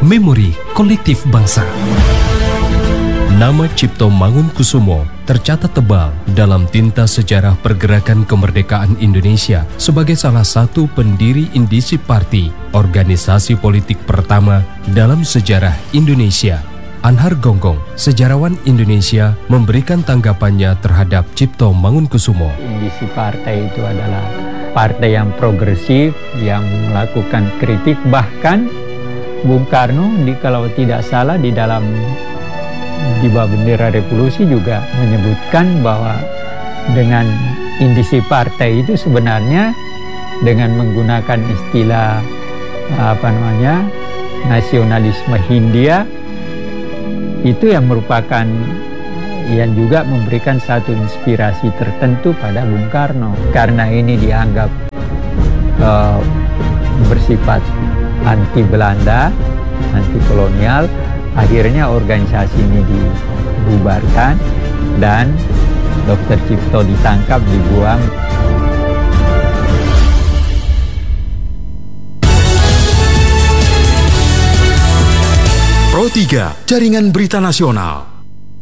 memori kolektif bangsa. Nama Cipto Mangunkusumo tercatat tebal dalam tinta sejarah pergerakan kemerdekaan Indonesia sebagai salah satu pendiri Indisi Party, organisasi politik pertama dalam sejarah Indonesia. Anhar Gonggong, sejarawan Indonesia, memberikan tanggapannya terhadap Cipto Mangunkusumo. Indisi Partai itu adalah partai yang progresif, yang melakukan kritik, bahkan Bung Karno kalau tidak salah di bawah bendera revolusi juga menyebutkan bahwa dengan indisi partai itu sebenarnya dengan menggunakan istilah nasionalisme Hindia, itu yang merupakan yang juga memberikan satu inspirasi tertentu pada Bung Karno. Karena ini dianggap bersifat anti Belanda, anti kolonial, akhirnya organisasi ini dibubarkan dan Dr. Cipto ditangkap, dibuang. Pro 3, Jaringan Berita Nasional.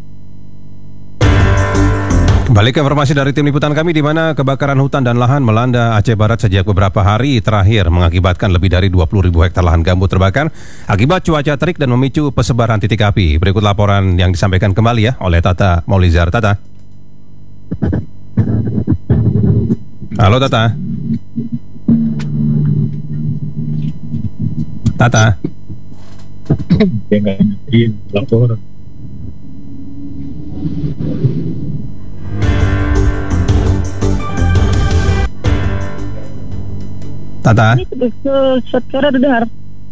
Balik ke informasi dari tim liputan kami, di mana kebakaran hutan dan lahan melanda Aceh Barat sejak beberapa hari terakhir mengakibatkan lebih dari 20.000 hektar lahan gambut terbakar akibat cuaca terik dan memicu persebaran titik api. Berikut laporan yang disampaikan kembali oleh Tata Maulizar. Tata. Halo Tata. Tata. Dia nggak ngerti laporan. Tata. Ini suara terdengar.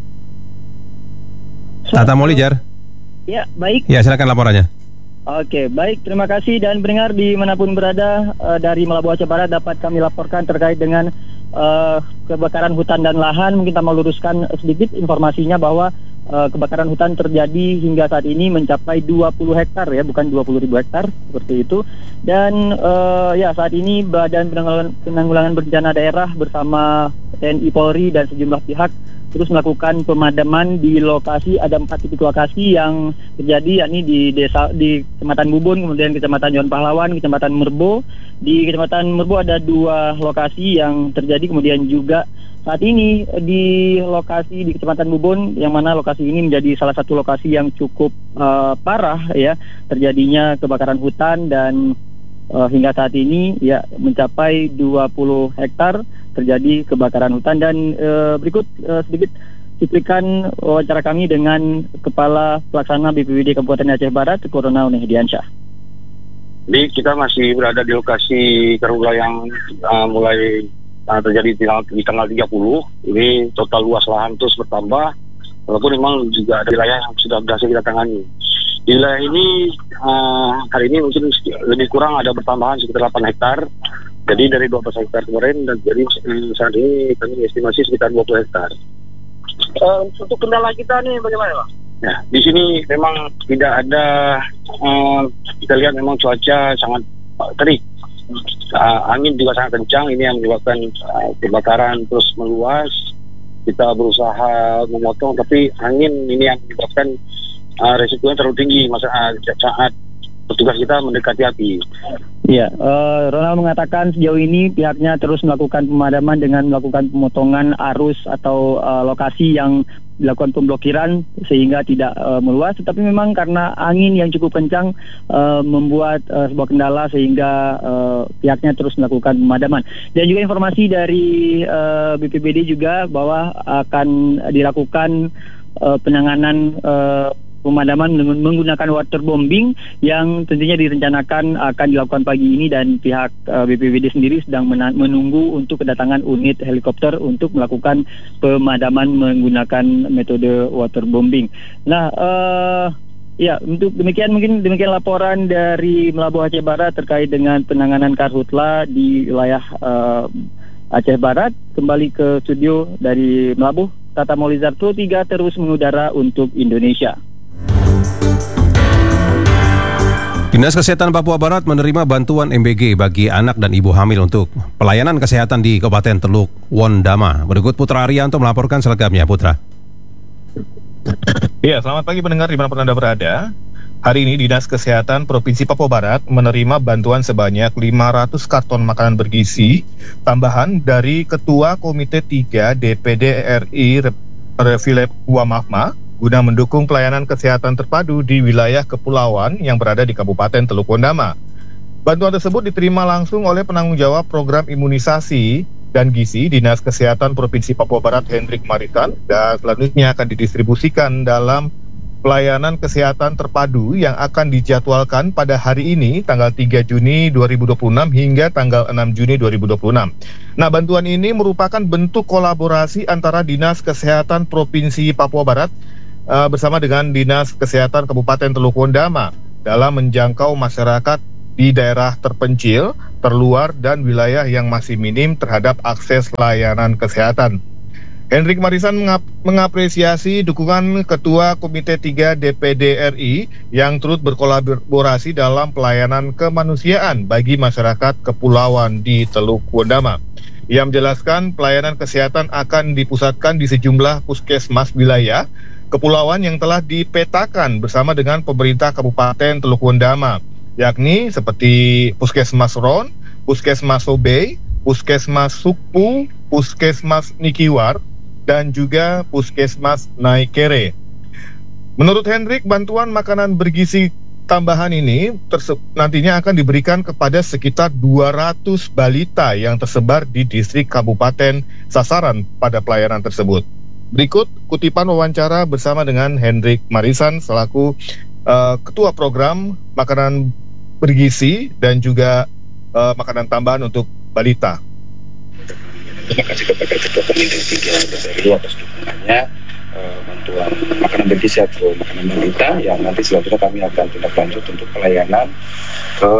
Tata Maulizar. Ya, baik. Ya, silakan laporannya. Oke, baik. Terima kasih dan pendengar dimanapun berada, dari Melabuh Aceh Barat dapat kami laporkan terkait dengan kebakaran hutan dan lahan. Mungkin kita mau luruskan sedikit informasinya bahwa kebakaran hutan terjadi hingga saat ini mencapai 20 hektar ya, bukan 20.000 hektar seperti itu. Dan ya saat ini Badan Penanggulangan Bencana Daerah bersama TNI Polri dan sejumlah pihak terus melakukan pemadaman di lokasi. Ada 4 titik lokasi yang terjadi, yakni di Kecamatan Bubun, kemudian Kecamatan Yon Pahlawan, Kecamatan Merbo. Di Kecamatan Merbo ada 2 lokasi yang terjadi, kemudian juga saat ini di lokasi di Kecamatan Bubun, yang mana lokasi ini menjadi salah satu lokasi yang cukup parah ya terjadinya kebakaran hutan, dan hingga saat ini ya mencapai 20 hektar terjadi kebakaran hutan. Dan berikut sedikit cuplikan wawancara kami dengan Kepala Pelaksana BPBD Kabupaten Aceh Barat, Koronel Nehdiansyah. Jadi kita masih berada di lokasi karhutla yang mulai terjadi di tanggal 30. Ini total luas lahan terus bertambah, walaupun memang juga ada wilayah yang sudah berhasil kita tangani. Di wilayah ini hari ini mungkin lebih kurang ada bertambahan sekitar 8 hektar. Jadi dari 12 hektar kemarin, dan jadi saat ini kami estimasi sekitar 20 hektar. Untuk kendala kita nih bagaimana Pak? Ya, di sini memang tidak ada, kita lihat memang cuaca sangat terik. Angin juga sangat kencang, ini yang menyebabkan kebakaran terus meluas. Kita berusaha memotong, tapi angin ini yang menyebabkan resikonya terlalu tinggi saat petugas kita mendekati api. Ya, Ronald mengatakan sejauh ini pihaknya terus melakukan pemadaman dengan melakukan pemotongan arus atau lokasi yang dilakukan pemblokiran sehingga tidak meluas. Tetapi memang karena angin yang cukup kencang membuat sebuah kendala sehingga pihaknya terus melakukan pemadaman. Dan juga informasi dari BPBD juga bahwa akan dilakukan penanganan pemadaman menggunakan waterbombing yang tentunya direncanakan akan dilakukan pagi ini, dan pihak BPBD sendiri sedang menunggu untuk kedatangan unit helikopter untuk melakukan pemadaman menggunakan metode waterbombing. Nah, ya untuk demikian laporan dari Melabuh Aceh Barat terkait dengan penanganan karhutla di wilayah Aceh Barat. Kembali ke studio dari Melabuh, Tata Maulizar, Pro 3 terus mengudara untuk Indonesia. Dinas Kesehatan Papua Barat menerima bantuan MBG bagi anak dan ibu hamil untuk pelayanan kesehatan di Kabupaten Teluk Wondama. Berikut Putra Arianto melaporkan selengkapnya, Putra. Ya, selamat pagi pendengar dimanapun Anda berada. Hari ini Dinas Kesehatan Provinsi Papua Barat menerima bantuan sebanyak 500 karton makanan bergizi tambahan dari Ketua Komite 3 DPD RI Philip Wamahma guna mendukung pelayanan kesehatan terpadu di wilayah kepulauan yang berada di Kabupaten Teluk Wondama. Bantuan tersebut diterima langsung oleh penanggung jawab program imunisasi dan gizi Dinas Kesehatan Provinsi Papua Barat Hendrik Maritan, dan selanjutnya akan didistribusikan dalam pelayanan kesehatan terpadu yang akan dijadwalkan pada hari ini tanggal 3 Juni 2026 hingga tanggal 6 Juni 2026. Nah, bantuan ini merupakan bentuk kolaborasi antara Dinas Kesehatan Provinsi Papua Barat bersama dengan Dinas Kesehatan Kabupaten Teluk Wondama dalam menjangkau masyarakat di daerah terpencil, terluar, dan wilayah yang masih minim terhadap akses layanan kesehatan. Hendrik Marisan mengapresiasi dukungan Ketua Komite 3 DPD RI yang turut berkolaborasi dalam pelayanan kemanusiaan bagi masyarakat kepulauan di Teluk Wondama. Ia menjelaskan pelayanan kesehatan akan dipusatkan di sejumlah puskesmas wilayah kepulauan yang telah dipetakan bersama dengan pemerintah Kabupaten Teluk Wondama, yakni seperti Puskesmas Ron, Puskesmas Sobei, Puskesmas Sukpu, Puskesmas Nikiwar, dan juga Puskesmas Naikere. Menurut Hendrik, bantuan makanan bergizi tambahan ini nantinya akan diberikan kepada sekitar 200 balita yang tersebar di distrik Kabupaten sasaran pada pelayanan tersebut. Berikut kutipan wawancara bersama dengan Hendrik Marisan selaku Ketua Program Makanan Bergizi dan juga makanan tambahan untuk balita. Terima kasih kepada Ketua Komite 3 DPD atas dukungannya bantuan makanan bergizi atau makanan balita yang nanti selanjutnya kami akan tindak lanjut untuk pelayanan ke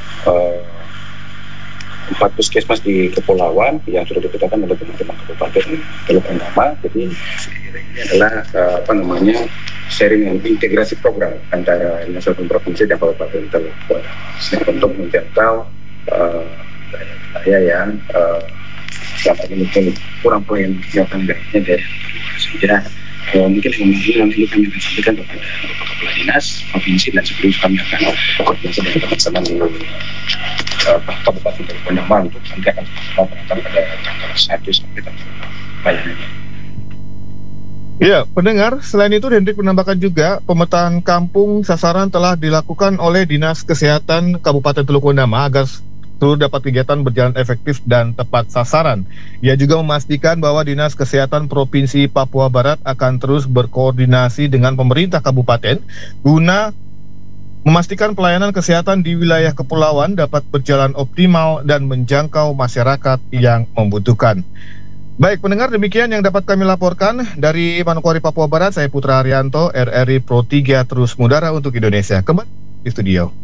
4 puskesmas di kepulauan yang sudah dipetakan oleh teman-teman Kabupaten Teluk Wondama. Jadi ini adalah sharing integrasi program antara Dinas Kesehatan Provinsi dan Kabupaten Teluk Wondama untuk menjangkau daerah yang selama ini mungkin kurang pelayanan kesehatan dari sehingga mungkin ini nanti kami akan sampaikan kepada Kepala Dinas Provinsi dan sebelumnya kami akan koordinasi dengan teman-teman di Kabupaten Teluk Wondama untuk nanti akan melakukan pada tanggal 1 sampai tanggal pelayanannya. Ya, pendengar, selain itu Hendrik menambahkan juga pemetaan kampung sasaran telah dilakukan oleh Dinas Kesehatan Kabupaten Teluk Wondama agar seluruh dapat kegiatan berjalan efektif dan tepat sasaran. Ia juga memastikan bahwa Dinas Kesehatan Provinsi Papua Barat akan terus berkoordinasi dengan pemerintah kabupaten guna memastikan pelayanan kesehatan di wilayah kepulauan dapat berjalan optimal dan menjangkau masyarakat yang membutuhkan. Baik pendengar, demikian yang dapat kami laporkan dari Manokwari, Papua Barat. Saya Putra Haryanto, RRI Pro 3 terus mengudara untuk Indonesia. Kembali di studio.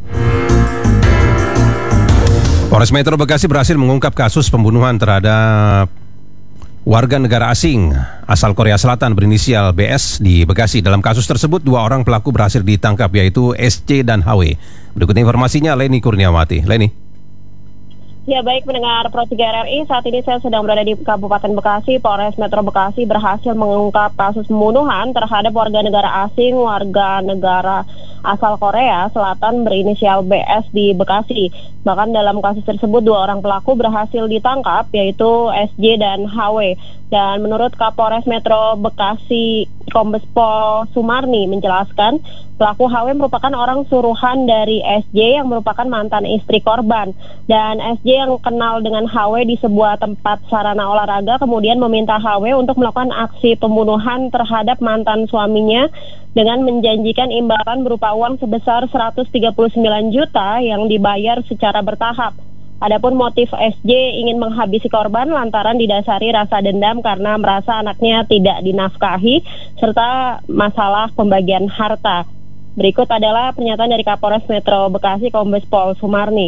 Polres Metro Bekasi berhasil mengungkap kasus pembunuhan terhadap warga negara asing asal Korea Selatan berinisial BS di Bekasi. Dalam kasus tersebut, 2 orang pelaku berhasil ditangkap, yaitu SC dan HW. Berikut informasinya Leni Kurniawati. Leni. Ya baik pendengar Pro 3 RRI, saat ini saya sedang berada di Kabupaten Bekasi. Polres Metro Bekasi berhasil mengungkap kasus pembunuhan terhadap warga negara asing, warga negara asal Korea Selatan berinisial BS di Bekasi. Bahkan dalam kasus tersebut 2 orang pelaku berhasil ditangkap, yaitu SJ dan HW. Dan menurut Kapolres Metro Bekasi Kombes Pol Sumarni menjelaskan, pelaku HW merupakan orang suruhan dari SJ yang merupakan mantan istri korban. Dan SJ yang kenal dengan HW di sebuah tempat sarana olahraga kemudian meminta HW untuk melakukan aksi pembunuhan terhadap mantan suaminya dengan menjanjikan imbalan berupa uang sebesar 139 juta yang dibayar secara bertahap. Adapun motif SJ ingin menghabisi korban lantaran didasari rasa dendam karena merasa anaknya tidak dinafkahi serta masalah pembagian harta. Berikut adalah pernyataan dari Kapolres Metro Bekasi Kombes Pol Sumarni.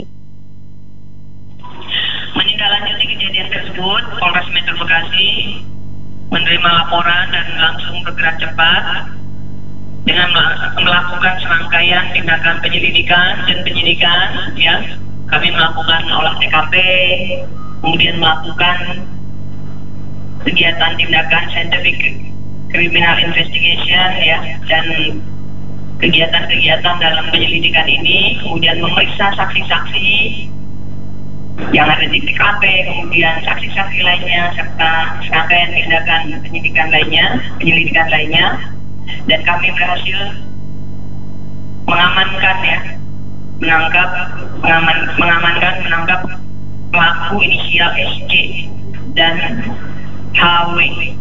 Menindaklanjuti kejadian tersebut, Polres Metro Bekasi menerima laporan dan langsung bergerak cepat dengan melakukan serangkaian tindakan penyelidikan dan penyidikan. Ya, kami melakukan olah TKP, kemudian melakukan kegiatan tindakan scientific criminal investigation ya, dan kegiatan-kegiatan dalam penyelidikan ini, kemudian memeriksa saksi-saksi yang ada di TKP, kemudian saksi-saksi lainnya, serta serangkaian tindakan penyelidikan lainnya, dan kami berhasil menangkap pelaku inisial SJ dan HW.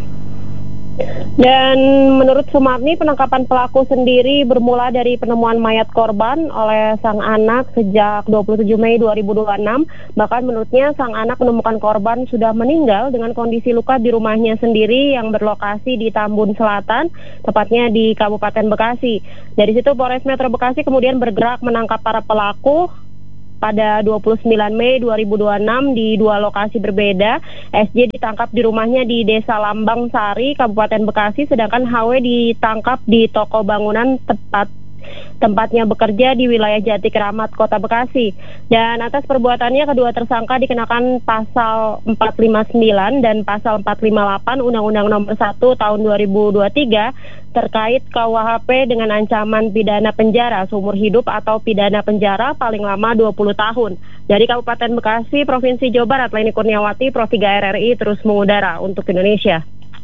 Dan menurut Sumarni, penangkapan pelaku sendiri bermula dari penemuan mayat korban oleh sang anak sejak 27 Mei 2026. Bahkan menurutnya sang anak menemukan korban sudah meninggal dengan kondisi luka di rumahnya sendiri yang berlokasi di Tambun Selatan, tepatnya di Kabupaten Bekasi. Dari situ Polres Metro Bekasi kemudian bergerak menangkap para pelaku. Pada 29 Mei 2026 di dua lokasi berbeda, SJ ditangkap di rumahnya di Desa Lambang Sari, Kabupaten Bekasi, sedangkan HW ditangkap di toko bangunan tempatnya bekerja di wilayah Jati Keramat, Kota Bekasi. Dan atas perbuatannya kedua tersangka dikenakan pasal 459 dan pasal 458 Undang-Undang Nomor 1 Tahun 2023 terkait KUHP dengan ancaman pidana penjara seumur hidup atau pidana penjara paling lama 20 tahun. Dari Kabupaten Bekasi, Provinsi Jawa Barat, Leni Kurniawati, Pro 3 RRI terus mengudara untuk Indonesia.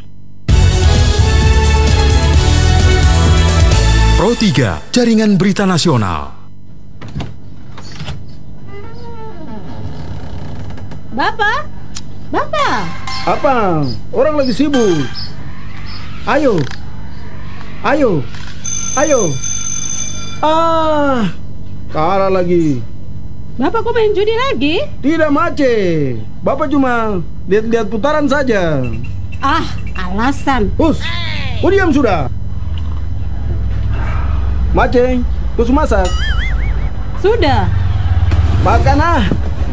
Pro 3, Jaringan Berita Nasional. Bapak? Apa? Orang lagi sibuk. Ayo. Kalah lagi. Bapak kok main judi lagi? Tidak, Mace. Bapak cuma lihat-lihat putaran saja. Alasan. Hus, diam sudah. Mace, terus masak? Sudah. Makan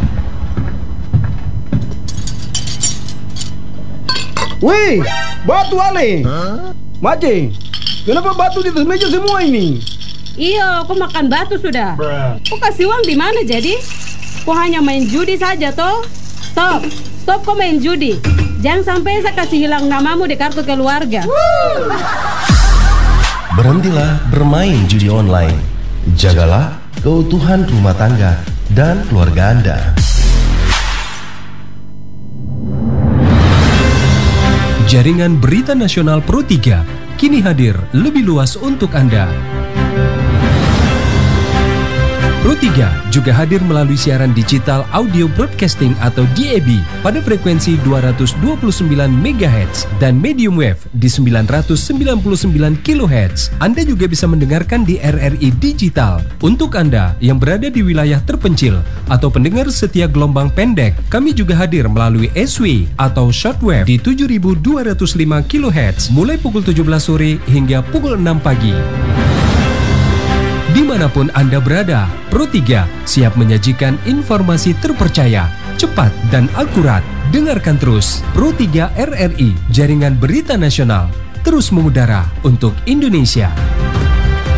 Wih, batu ale. Mace, kenapa batu di atas meja semua ini? Iya, kok makan batu sudah. Kok kasih uang di mana jadi? Kok hanya main judi saja toh? Stop kok main judi. Jangan sampai saya kasih hilang namamu di kartu keluarga. Berhentilah bermain judi online. Jagalah keutuhan rumah tangga dan keluarga Anda. Jaringan Berita Nasional Pro 3 kini hadir lebih luas untuk Anda. Pro 3 juga hadir melalui siaran digital audio broadcasting atau DAB pada frekuensi 229 MHz dan medium wave di 999 kHz. Anda juga bisa mendengarkan di RRI Digital. Untuk Anda yang berada di wilayah terpencil atau pendengar setia gelombang pendek, kami juga hadir melalui SW atau shortwave di 7205 kHz mulai pukul 17 sore hingga pukul 6 pagi. Dimanapun Anda berada, Pro 3 siap menyajikan informasi terpercaya, cepat, dan akurat. Dengarkan terus Pro 3 RRI, Jaringan Berita Nasional, terus mengudara untuk Indonesia.